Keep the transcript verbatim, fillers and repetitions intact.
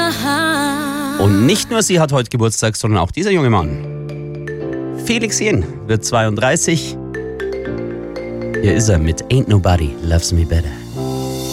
Und nicht nur sie hat heute Geburtstag, sondern auch dieser junge Mann. Felix Jähn wird zweiunddreißig. Hier ist er mit Ain't Nobody Loves Me Better.